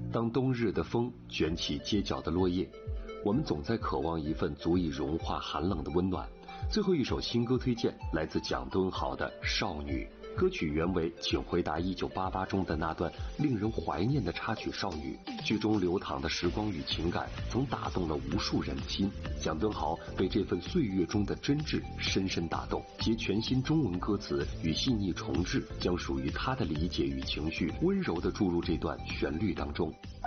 当冬日的风卷起街角的落叶，我们总在渴望一份足以融化寒冷的温暖。最后一首新歌推荐来自蒋敦豪的《少女》，歌曲原为《请回答1988》中的那段令人怀念的插曲《少女》，剧中流淌的时光与情感曾打动了无数人的心。蒋敦豪被这份岁月中的真挚深深打动，其全新中文歌词与细腻重制，将属于他的理解与情绪温柔地注入这段旋律当中。